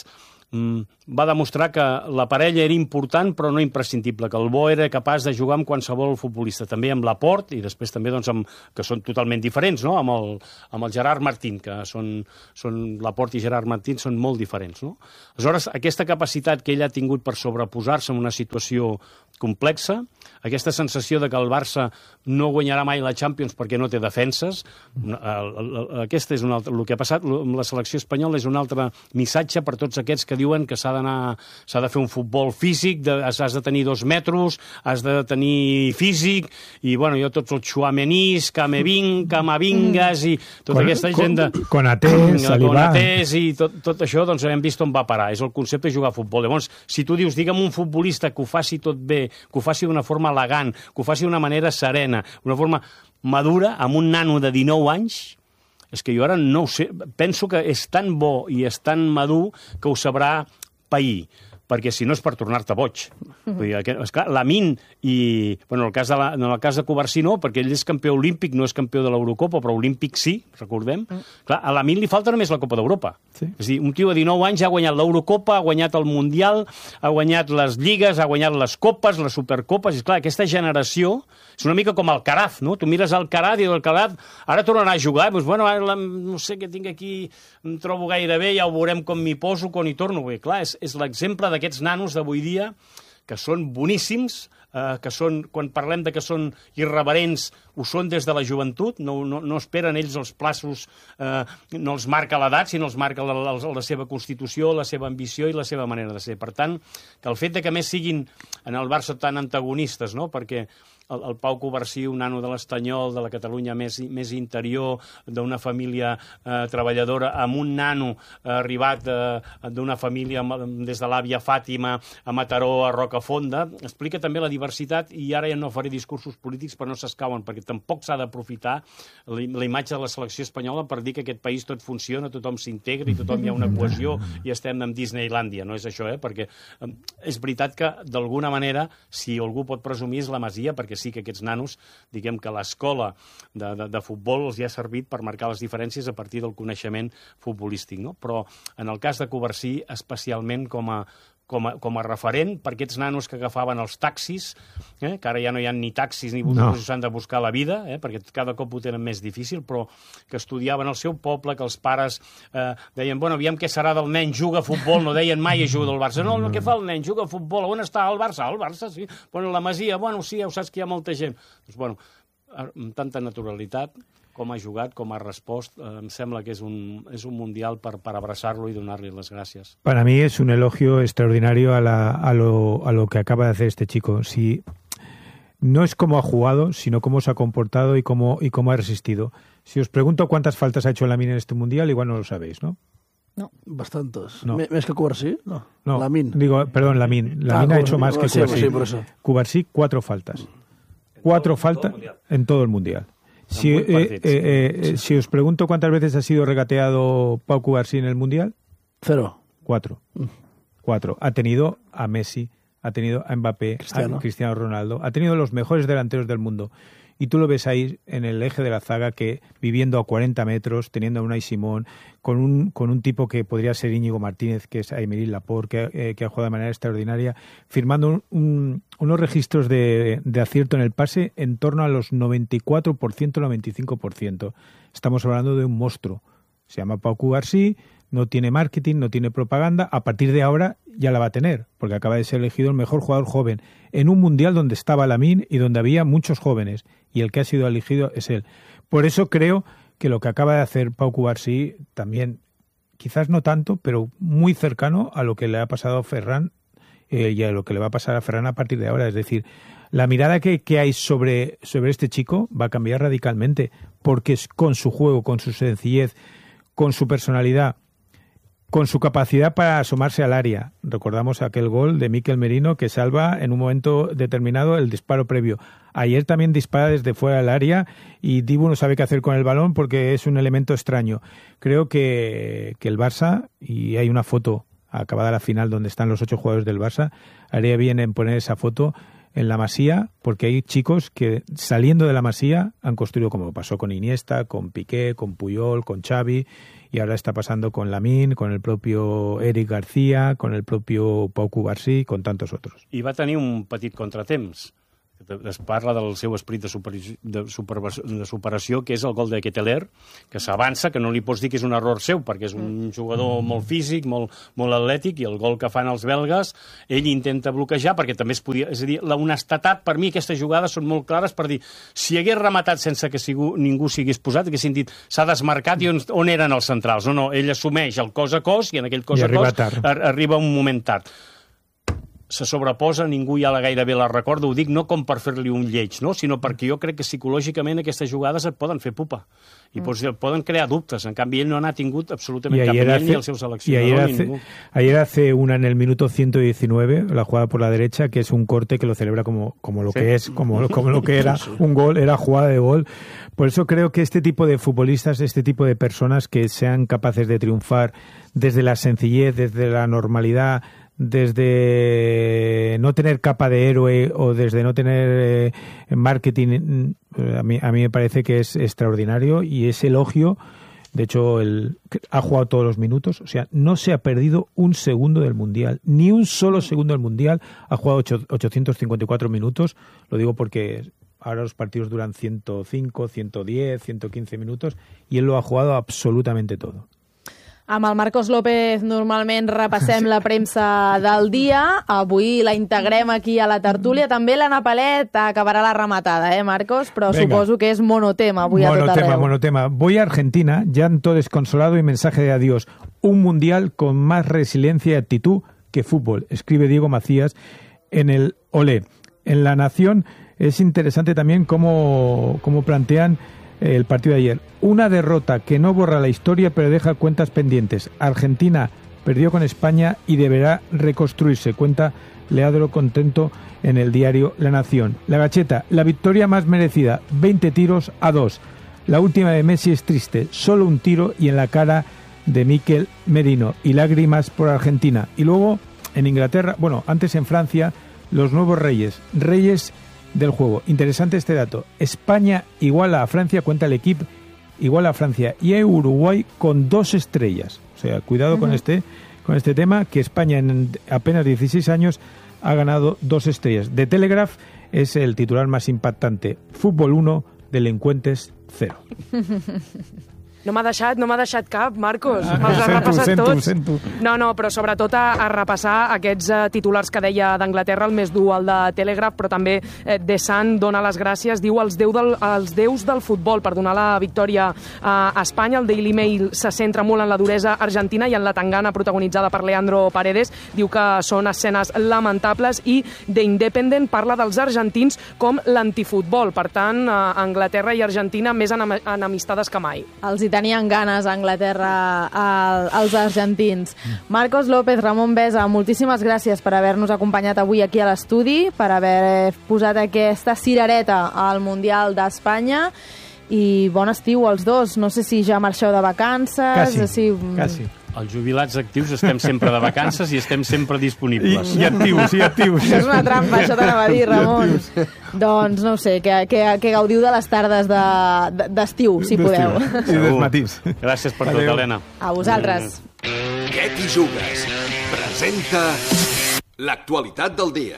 va demostrar que la parella era important però no imprescindible, que el bo era capaç de jugar amb qualsevol futbolista, també amb Laporte i després també doncs, que són totalment diferents, no? amb el Gerard Martín, que són Laporte i Gerard Martín són molt diferents. No? Aleshores, aquesta capacitat que ell ha tingut per sobreposar-se en una situació complexa, aquesta sensació de que el Barça no guanyarà mai la Champions perquè no té defenses, aquesta és el que ha passat amb la selecció espanyola, és un altre missatge per tots aquests que diuen que s'ha de fer un futbol físic, has de tenir 2 metres, has de tenir físic, i bueno, jo tots els Tchouaménis, Camavingas i tota aquesta gent de... Conatés i tot això, doncs hem vist on va parar. És el concepte de jugar a futbol. Llavors, si tu dius, digue'm un futbolista que ho faci tot bé, que ho faci d'una forma elegant, que ho faci d'una manera serena, d'una forma madura, amb un nano de 19 anys, és que jo ara no ho sé, penso que és tan bo i és tan madur que ho sabrà pair, perquè si no és per tornar-te boig. Vull dir, esclar, Lamine i... Bueno, en el cas de Covarsí no, perquè ell és campió olímpic, no és campió de l'Eurocopa, però olímpic sí, recordem. Clar, a Lamine li falta només la Copa d'Europa. Sí. És a dir, un tio de 19 anys ha guanyat l'Eurocopa, ha guanyat el Mundial, ha guanyat les lligues, ha guanyat les copes, les supercopes, i clar, aquesta generació és una mica com Alcaraz, no? Tu mires Alcaraz i Alcaraz ara tornarà a jugar, doncs, bueno, ara no sé què tinc aquí, em trobo gaire bé, ja ho veurem com m'hi poso, quan hi torno. Bé, clar, és l'exemple d'aquests nanos d'avui dia que són boníssims, que són, quan parlem de que són irreverents, ho són des de la joventut, no esperen ells els plaços, no els marca l'edat, sinó els marca la seva constitució, la seva ambició i la seva manera de ser. Per tant, que el fet de que més siguin en el Barça tan antagonistes, no? Perquè el Pau Covarsí, un nano de l'Estanyol, de la Catalunya més interior, d'una família treballadora, amb un nano arribat d'una família des de l'àvia Fàtima a Mataró, a Rocafonda, explica també la diversitat, i ara ja no faré discursos polítics per no s'escauen, perquè tampoc s'ha d'aprofitar la imatge de la selecció espanyola per dir que aquest país tot funciona, tothom s'integra i tothom hi ha una cohesió i estem en Disneylàndia. No és això, perquè és veritat que d'alguna manera, si algú pot presumir, és la Masia, perquè sí que aquests nanos, diguem que l'escola de futbol els hi ha servit per marcar les diferències a partir del coneixement futbolístic, no? Però en el cas de Covarsí, especialment com a referent per aquests nanos que agafaven els taxis, que ara ja no hi ha ni taxis ni busos, s'han de buscar la vida, perquè cada cop ho tenen més difícil, però que estudiaven al seu poble, que els pares deien, bueno, aviam què serà del nen, juga a futbol, no deien mai ajuda al Barça. No, què fa el nen? Juga a futbol. On està el Barça? El Barça, sí. Bueno, la Masia, bueno, sí, ja ho saps que hi ha molta gent. Doncs, bueno, amb tanta naturalitat, com ha jugat, com ha respost, em sembla que és un mundial per abraçar-lo y donar-li les gràcies. Para mí es un elogio extraordinario a lo que acaba de hacer este chico. Si no es cómo ha jugado, sino cómo se ha comportado y cómo ha resistido. Si os pregunto cuántas faltas ha hecho Lamine en este mundial, igual no lo sabéis, ¿no? No, bastantes. No. ¿Més que Covarsí? No. Lamine. Perdón, Lamine. Lamine ha hecho más que Covarsí. Sí, por eso. Covarsí, 4 faltas. 4 faltas en todo el mundial. Si os pregunto cuántas veces ha sido regateado Pau Covarsí en el mundial. 0. 4. 4. Ha tenido a Messi, ha tenido a Mbappé, a Cristiano Ronaldo, ha tenido los mejores delanteros del mundo. Y tú lo ves ahí en el eje de la zaga, que viviendo a 40 metros, teniendo a Unai Simón, con un tipo que podría ser Íñigo Martínez, que es Aymeric Laporte, que ha jugado de manera extraordinaria, firmando unos registros de acierto en el pase en torno a los 94%, 95%. Estamos hablando de un monstruo. Se llama Pau Covarsí, no tiene marketing, no tiene propaganda. A partir de ahora ya la va a tener, porque acaba de ser elegido el mejor jugador joven en un mundial donde estaba Lamine y donde había muchos jóvenes, y el que ha sido elegido es él. Por eso creo que lo que acaba de hacer Pau Covarsí también, quizás no tanto, pero muy cercano a lo que le ha pasado a Ferran y a lo que le va a pasar a Ferran a partir de ahora. Es decir, la mirada que hay sobre este chico va a cambiar radicalmente, porque con su juego, con su sencillez, con su personalidad, con su capacidad para asomarse al área. Recordamos aquel gol de Mikel Merino que salva en un momento determinado el disparo previo. Ayer también dispara desde fuera del área y Dibu no sabe qué hacer con el balón porque es un elemento extraño. Creo que el Barça, y hay una foto acabada la final donde están los 8 jugadores del Barça, haría bien en poner esa foto en la Masía, porque hay chicos que saliendo de la Masía han construido, como pasó con Iniesta, con Piqué, con Puyol, con Xavi, y ahora está pasando con Lamine, con el propio Eric García, con el propio Pau Cubarsí, con tantos otros. I va tenir un petit contratemps. Es parla del seu esperit de superació, que és el gol de Ketelaere, que s'avança, que no li pots dir que és un error seu, perquè és un jugador molt físic, molt atlètic, i el gol que fan els belgues, ell intenta bloquejar, perquè també es podia... És a dir, l'honestedat, per mi, aquestes jugades són molt clares per dir, si hagués rematat sense que ningú s'hagués posat, haguessin dit, s'ha desmarcat i on eren els centrals. No, ell assumeix el cos a cos, i en aquell cos a cos arriba un moment tard. Se sobreposa, ningú ja gairebé la recorda, ho dic no com per fer-li un lleig, no? Sinó perquè jo crec que psicològicament aquestes jugades et poden fer pupa i poden crear dubtes. En canvi, ell no n'ha tingut absolutament cap, ni ell ni el seu seleccionador ni ningú. Ayer hace una en el minuto 119, la jugada por la derecha, que es un corte que lo celebra como lo que es, como lo que era un gol, era jugada de gol. Por eso creo que este tipo de futbolistas, este tipo de personas que sean capaces de triunfar desde la sencillez, desde la normalidad, desde no tener capa de héroe o desde no tener marketing, a mí me parece que es extraordinario y es elogio. De hecho, ha jugado todos los minutos, o sea, no se ha perdido un segundo del Mundial, ni un solo segundo del Mundial. Ha jugado 854 minutos, lo digo porque ahora los partidos duran 105, 110, 115 minutos y él lo ha jugado absolutamente todo. Amb el Marcos López normalment repassem la premsa del dia. Avui la integrem aquí a la tertúlia. També l'Anna Palet acabarà la rematada, Marcos? Però venga, suposo que és monotema avui a tot arreu. Monotema. Voy a Argentina, llanto desconsolado y mensaje de adiós. Un mundial con más resiliencia y actitud que fútbol, escribe Diego Macías en el Olé. En La Nación es interesante también cómo plantean el partido de ayer. Una derrota que no borra la historia pero deja cuentas pendientes. Argentina perdió con España y deberá reconstruirse, cuenta Leandro Contento en el diario La Nación. La Gacheta, la victoria más merecida, 20 tiros a 2. La última de Messi es triste, solo un tiro y en la cara de Mikel Merino. Y lágrimas por Argentina. Y luego en Inglaterra, antes en Francia, los nuevos reyes del juego. Interesante este dato. España iguala a Francia, cuenta el equipo, iguala a Francia y a Uruguay con 2 estrellas. O sea, cuidado con este tema, que España en apenas 16 años ha ganado 2 estrellas. The Telegraph es el titular más impactante. Fútbol 1, delincuentes 0. No m'ha deixat cap, Marcos. Els ha repassat tots. Sento. No, però sobretot a repassar aquests titulars que deia d'Anglaterra, el més dur, el de Telegraph, però també The Sun dona les gràcies, diu els déus del futbol per donar la victòria a Espanya. El Daily Mail se centra molt en la duresa argentina i en la tangana protagonitzada per Leandro Paredes. Diu que són escenes lamentables i The Independent parla dels argentins com l'antifutbol. Per tant, Anglaterra i Argentina més enemistades que mai. Els tenien ganes a Anglaterra els argentins. Marcos López, Ramon Besa, moltíssimes gràcies per haver-nos acompanyat avui aquí a l'estudi, per haver posat aquesta cirereta al Mundial d'Espanya i bon estiu als dos. No sé si ja marxeu de vacances... Quasi. Els jubilats actius estem sempre de vacances i estem sempre disponibles. I actius. És una trampa, això t'anava a dir, Ramon. Doncs no ho sé, que gaudiu de les tardes d'estiu, si podeu. I dels matins. Gràcies per tot, Helena. A vosaltres. Què t'hi jugues? Presenta l'actualitat del dia.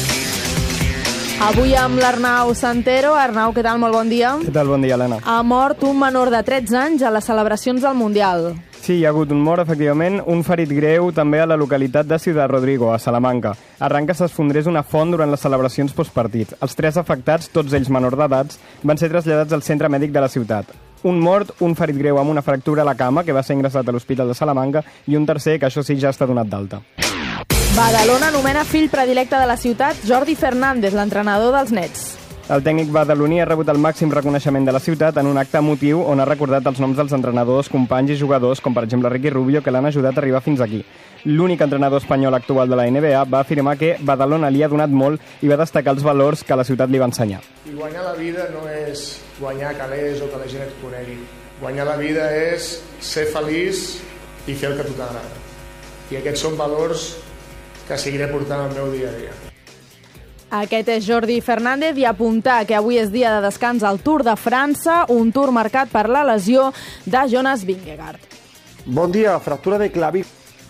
Avui amb l'Arnau Santero. Arnau, què tal? Molt bon dia. Què tal? Bon dia, Helena. Ha mort un menor de 13 anys a les celebracions del Mundial. Sí, hi ha hagut un mort, efectivament, un ferit greu també a la localitat de Ciudad Rodrigo, a Salamanca. Arran que s'esfondrés una font durant les celebracions postpartit. Els 3 afectats, tots ells menors d'edats, van ser traslladats al centre mèdic de la ciutat. Un mort, un ferit greu amb una fractura a la cama, que va ser ingressat a l'Hospital de Salamanca, i un tercer, que això sí, ja està donat d'alta. Badalona nomena fill predilecte de la ciutat Jordi Fernández, l'entrenador dels Nets. El tècnic badaloní ha rebut el màxim reconeixement de la ciutat en un acte emotiu on ha recordat els noms dels entrenadors, companys i jugadors, com per exemple Ricky Rubio, que l'han ajudat a arribar fins aquí. L'únic entrenador espanyol actual de la NBA va afirmar que Badalona li ha donat molt i va destacar els valors que la ciutat li va ensenyar. I guanyar la vida no és guanyar calés o que la gent et conegui. Guanyar la vida és ser feliç i fer el que a tu t'agrada. I aquests són valors que seguiré portant al meu dia a dia. Aquest és Jordi Fernández i apuntar que avui és dia de descans al Tour de França, un tour marcat per la lesió de Jonas Vingegaard. Bon dia, fractura de clavícula.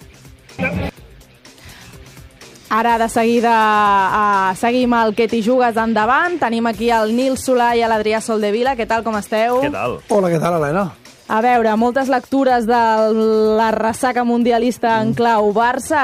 Ara de seguida seguim el Que t'hi jugues endavant. Tenim aquí el Nil Solà i l'Adrià Soldevila. Què tal, com esteu? Què tal? Hola, què tal, Helena? A veure, moltes lectures de la ressaca mundialista en clau Barça.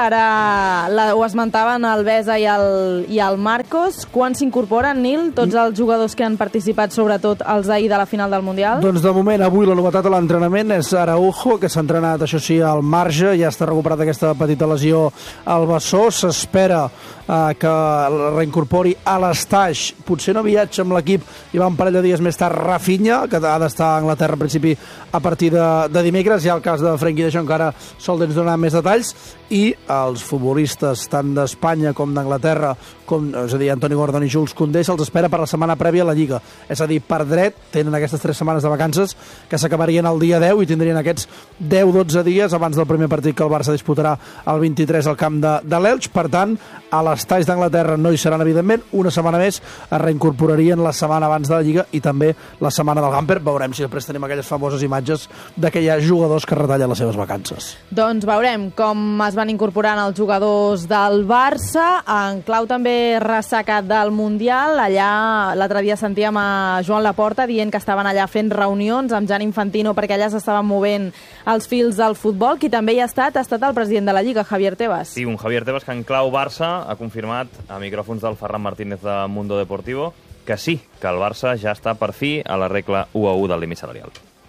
Ara ho esmentaven el Besa i el Marcos. Quan s'incorporen, Nil, tots els jugadors que han participat, sobretot els d'ahir de la final del Mundial? Doncs de moment, avui la novetat a l'entrenament és Araujo, que s'ha entrenat, això sí, al marge, ja està recuperat aquesta petita lesió al bessó. S'espera que reincorpori a l'Estaix, potser no viatja amb l'equip i va un parell de dies més tard Rafinha, que ha d'estar a Anglaterra en principi a partir de dimecres. Hi ha el cas de Frenkie de Jong, que ara sol ens donar més detalls, i els futbolistes tant d'Espanya com d'Anglaterra, és a dir, Antoni Gordon i Jules Koundé, se'ls espera per la setmana prèvia a la Lliga. És a dir, per dret, tenen aquestes 3 setmanes de vacances que s'acabarien el dia 10 i tindrien aquests 10-12 dies abans del primer partit que el Barça disputarà el 23 al camp de l'Elx. Per tant, a l'Estaix d'Anglaterra no hi seran, evidentment. Una setmana més es reincorporarien la setmana abans de la Lliga i també la setmana del Gamper. Veurem si després tenim aquelles famoses imatges d'aquells jugadors que retallen les seves vacances. Doncs veurem com es van incorporant els jugadors del Barça en clau també ressaca del Mundial. Allà l'altre dia sentíem a Joan Laporta dient que estaven allà fent reunions amb Gianni Infantino perquè allà s'estaven movent els fils del futbol. Qui també hi ha estat el president de la Lliga, Javier Tebas. Sí, un Javier Tebas que en clau Barça ha confirmat a micròfons del Ferran Martínez de Mundo Deportivo que sí, que el Barça ja està per fi a la regla 1-1 del límit salarial.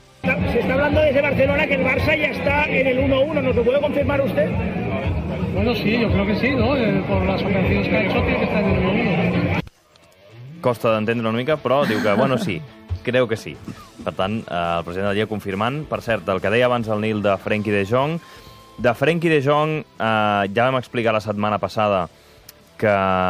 Se está hablando desde Barcelona que el Barça ya está en el 1-1. ¿Nos lo puede confirmar usted? Bueno, sí, yo creo que sí, ¿no? Por las operaciones que ha hecho, tiene que estar en el 1-1. Costa d'entendre una mica, però diu que, bueno, sí, creu que sí. Per tant, el president de la Lliga confirmant, per cert, el que deia abans el Nil de Frenkie de Jong. De Frenkie de Jong ja vam explicar la setmana passada que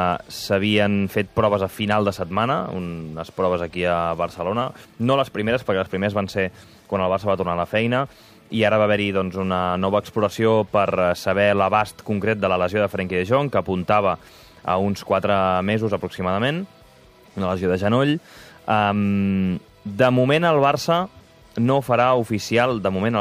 s'havien fet proves a final de setmana, unes proves aquí a Barcelona. No les primeres, perquè les primeres van ser quan el Barça va tornar a la feina, i ara va haver-hi doncs, una nova exploració per saber l'abast concret de la lesió de Frenkie de Jong, que apuntava a uns 4 mesos aproximadament, una lesió de genoll. De moment el Barça no farà oficial,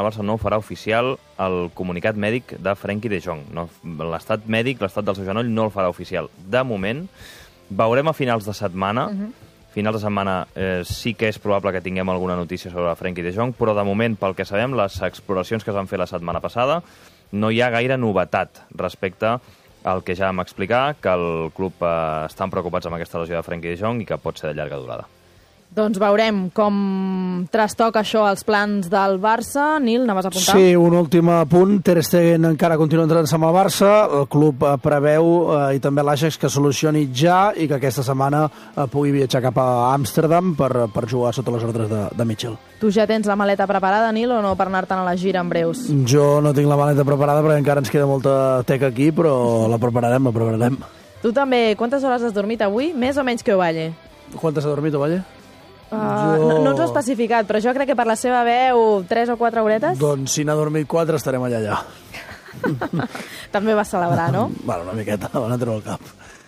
el comunicat mèdic de Frenkie de Jong. No, l'estat mèdic, l'estat del seu genoll, no el farà oficial. De moment, veurem a finals de setmana. Finals de setmana sí que és probable que tinguem alguna notícia sobre Frenkie de Jong, però de moment, pel que sabem, les exploracions que es van fer la setmana passada, no hi ha gaire novetat respecte al que ja vam explicar, que el club estan preocupats amb aquesta lesió de Frenkie de Jong i que pot ser de llarga durada. Doncs veurem com trastoca això als plans del Barça. Nil, anaves a apuntar? Sí, un últim punt. Ter Stegen encara continua entrenant-se amb el Barça. El club preveu, i també l'Ajax, que solucioni ja i que aquesta setmana pugui viatjar cap a Amsterdam per jugar sota les ordres de Mitchell. Tu ja tens la maleta preparada, Nil, o no, per anar-te'n a la gira en breus? Jo no tinc la maleta preparada perquè encara ens queda molta teca aquí, però la prepararem. Tu també, quantes hores has dormit avui? Més o menys que Ovalle? Quantes ha dormit Ovalle? No ens ho he especificat, però jo crec que per la seva veu 3 o 4 horetes. Doncs si n'ha dormit 4 estarem allà. També vas celebrar, no? Bueno, una miqueta, va anar a treure el cap.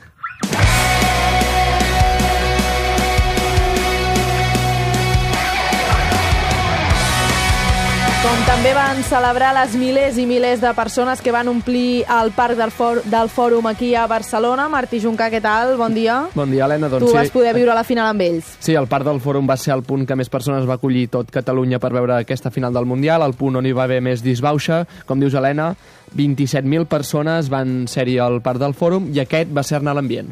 Com també van celebrar les milers i milers de persones que van omplir el parc del Fòrum aquí a Barcelona. Martí Juncà, què tal? Bon dia. Bon dia, Helena. Doncs tu vas poder viure la final amb ells. Sí, el parc del Fòrum va ser el punt que més persones va acollir tot Catalunya per veure aquesta final del Mundial, el punt on hi va haver més disbauxa. Com dius, Helena, 27.000 persones van ser-hi al parc del Fòrum i aquest va ser-ne l'ambient.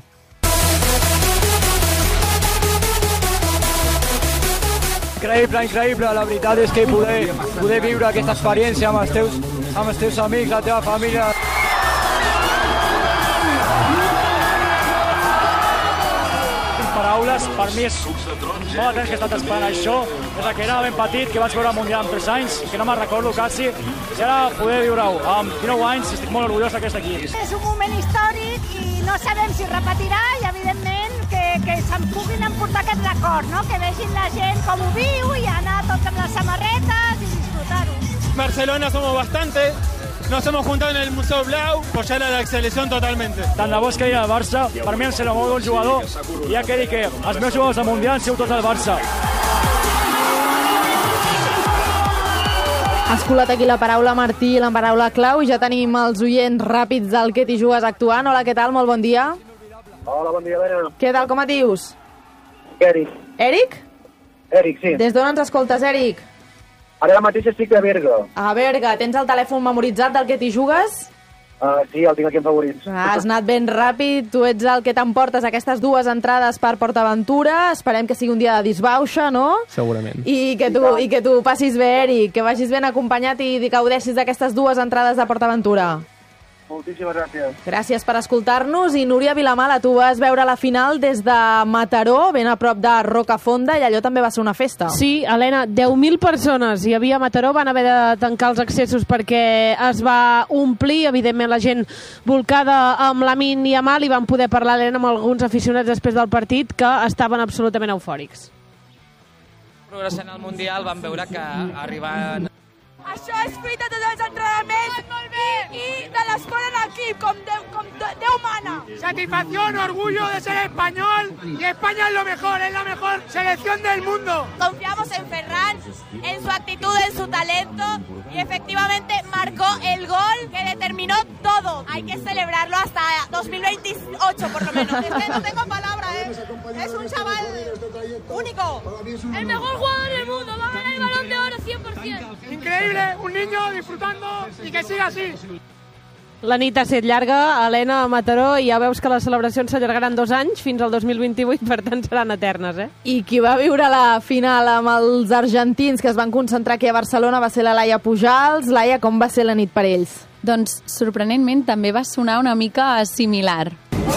Increïble, la veritat és que poder viure aquesta experiència amb els teus amics, la teva família. Jugues, per mi és molt de temps que he estat esperant això, des que era ben petit, que vaig veure el Mundial amb 3 anys, que no me'n recordo quasi, i ara poder viure-ho amb 19 anys, estic molt orgullós d'aquest equip. És un moment històric i no sabem si repetirà i, evidentment, que se'n puguin emportar aquest record, no? Que vegin la gent com ho viu i anar tots amb les samarretes i disfrutar-ho. Barcelona somos bastante. Nos hemos juntado en el Museo Blau, apoyar a la selección totalmente. Tant de bo es quedi al Barça, per mi em serà molt bon jugador, i ja que dic que els meus jugadors del Mundial han sigut tots al Barça. Ha escolat aquí la paraula Martí, la paraula clau, i ja tenim els oients ràpids del Que t'hi jugues actuant. Hola, què tal? Molt bon dia. Hola, bon dia, Elena. Què tal, com et dius? Eric. Eric? Eric, sí. Des d'on ens escoltes, Eric? Ara mateix estic a Berga. A Berga. Tens el telèfon memoritzat del Que t'hi jugues? Sí, el tinc aquí en favorits. Has anat ben ràpid. Tu ets el que t'emportes aquestes 2 entrades per PortAventura. Esperem que sigui un dia de disbauxa, no? Segurament. I que tu passis bé, Eric, que vagis ben acompanyat i que gaudeixis d'aquestes 2 entrades de PortAventura. Moltíssimes gràcies. Gràcies per escoltar-nos. I Núria Vilamala, tu vas veure la final des de Mataró, ben a prop de Rocafonda, i allò també va ser una festa. Sí, Helena, 10.000 persones hi havia a Mataró, van haver de tancar els accessos perquè es va omplir, evidentment la gent volcada amb Lamine Yamal, i van poder parlar, Helena, amb alguns aficionats després del partit que estaven absolutament eufòrics. Progressant al Mundial vam veure que arribaven... Això és fruit de tots els entrenaments i de l'escola en equip, com Déu mana. Satisfacción, orgullo de ser español, y España es la mejor selección del mundo. Confiamos en Ferran, en su actitud, en su talento, y efectivamente marcó el gol que determinó todo. Hay que celebrarlo hasta 2028, por lo menos. Es que no tengo palabras, es un chaval único. El mejor jugador del mundo, va a ganar el Balón de Oro 100%. Increíble, un niño disfrutando y que siga así. La nit ha estat llarga, Helena, a Mataró, i ja veus que les celebracions s'allargaran 2 anys fins al 2028, per tant seran eternes, eh? I qui va viure la final amb els argentins que es van concentrar aquí a Barcelona va ser la Laia Pujals. Laia, com va ser la nit per ells? Doncs, sorprenentment, també va sonar una mica similar.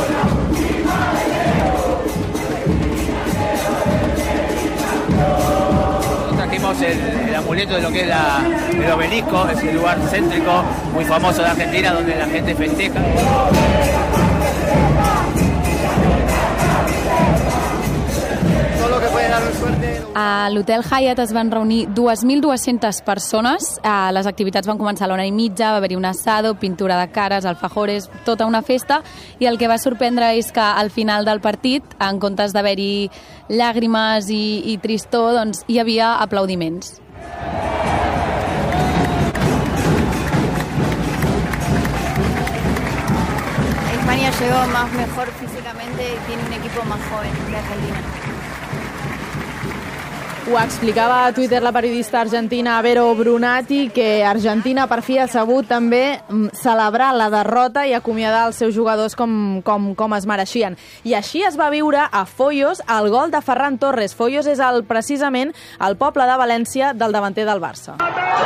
Trajimos el amuleto de lo que es el obelisco, es un lugar céntrico muy famoso de Argentina donde la gente festeja. A l'Hotel Hyatt es van reunir 2.200 persones. Les activitats van començar a l'1:30, va haver-hi un asado, pintura de cares, alfajores, tota una festa, i el que va sorprendre és que al final del partit, en comptes d'haver-hi llàgrimes i tristor, doncs hi havia aplaudiments. España llegó más mejor físicamente y tiene un equipo más joven de Argentina. Ho explicava a Twitter la periodista argentina Vero Brunati, que Argentina per fi ha sabut també celebrar la derrota i acomiadar els seus jugadors com es mereixien. I així es va viure a Foios el gol de Ferran Torres. Foios és precisament el poble de València del davanter del Barça.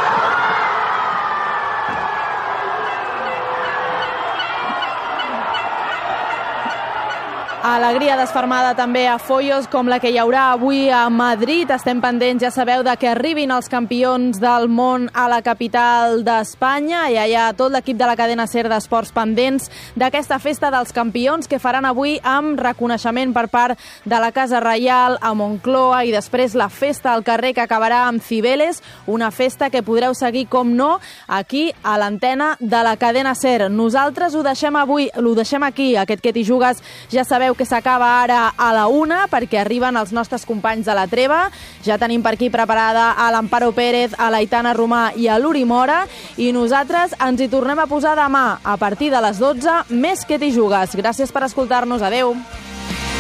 Alegria desfermada també a Foios, com la que hi haurà avui a Madrid. Estem pendents, ja sabeu, de que arribin els campions del món a la capital d'Espanya. I hi ha tot l'equip de la cadena SER d'Esports pendents d'aquesta festa dels campions que faran avui amb reconeixement per part de la Casa Reial a Moncloa, i després la festa al carrer que acabarà amb Cibeles, una festa que podreu seguir, com no, aquí a l'antena de la cadena SER. Nosaltres ho deixem aquí, aquest Que t'hi jugues, ja sabeu que s'acaba ara a la 1 perquè arriben els nostres companys de la Treva. Ja tenim per aquí preparada a l'Amparo Pérez, a l'Aitana Romà i a l'Uri Mora, i nosaltres ens hi tornem a posar demà a partir de les 12, més Que t'hi jugues. Gràcies per escoltar-nos. Adeu.